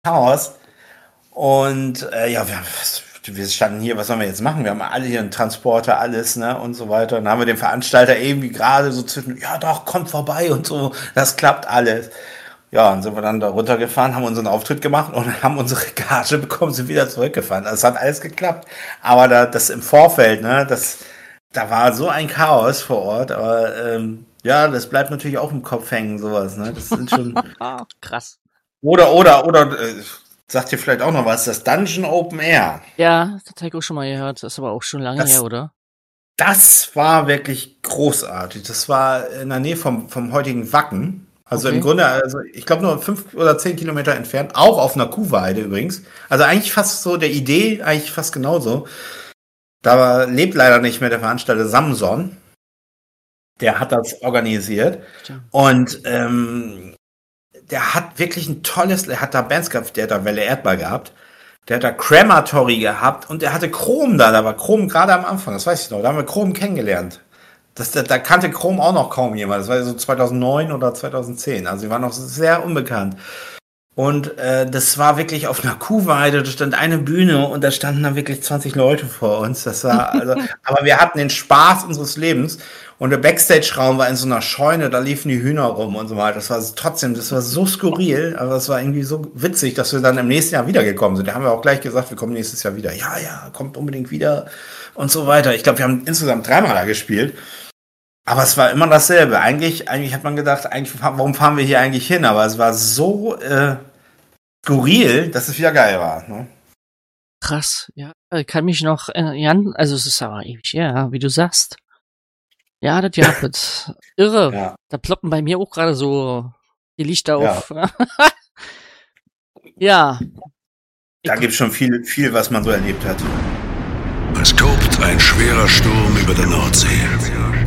Chaos. Und wir standen hier, was sollen wir jetzt machen? Wir haben alle hier einen Transporter, alles, ne, und so weiter. Und dann haben wir den Veranstalter irgendwie gerade so zwischen, ja doch, kommt vorbei und so, das klappt alles. Ja, und sind wir dann da runtergefahren, haben unseren Auftritt gemacht und haben unsere Gage bekommen, sind wieder zurückgefahren. Also es hat alles geklappt. Aber das im Vorfeld, ne, da war so ein Chaos vor Ort, aber ja, das bleibt natürlich auch im Kopf hängen, sowas, ne? Das sind schon. Krass. Oder, sagt ihr vielleicht auch noch was, das Dungeon Open Air. Ja, das habe ich auch schon mal gehört. Das ist aber auch schon lange her, oder? Das war wirklich großartig. Das war in der Nähe vom heutigen Wacken. Also im Grunde, ich glaube nur 5 oder 10 Kilometer entfernt, auch auf einer Kuhweide übrigens. Also eigentlich fast so der Idee, eigentlich fast genauso. Da lebt leider nicht mehr der Veranstalter Samson. Der hat das organisiert. Stimmt. Und der hat wirklich er hat da Bands gehabt, der hat da Welle Erdball gehabt. Der hat da Crematory gehabt und der hatte Chrom da war Chrom gerade am Anfang, das weiß ich noch. Da haben wir Chrom kennengelernt. Da kannte Chrom auch noch kaum jemand. Das war so 2009 oder 2010. Also, sie waren noch sehr unbekannt. Und das war wirklich auf einer Kuhweide. Da stand eine Bühne und da standen dann wirklich 20 Leute vor uns. Das war aber wir hatten den Spaß unseres Lebens. Und der Backstage-Raum war in so einer Scheune. Da liefen die Hühner rum und so weiter. Das war so skurril. Aber es war irgendwie so witzig, dass wir dann im nächsten Jahr wiedergekommen sind. Da haben wir auch gleich gesagt, wir kommen nächstes Jahr wieder. Ja, kommt unbedingt wieder und so weiter. Ich glaube, wir haben insgesamt 3-mal da gespielt. Aber es war immer dasselbe. Eigentlich hat man gedacht, warum fahren wir hier eigentlich hin? Aber es war so skurril, dass es wieder geil war. Ne? Krass, ja. Ich kann mich noch erinnern, also es ist aber ewig, ja, wie du sagst. Ja, das japet. Irre. Ja. Da ploppen bei mir auch gerade so die Lichter auf. Ja. Da gibt es schon viel, was man so erlebt hat. Es tobt ein schwerer Sturm über der Nordsee.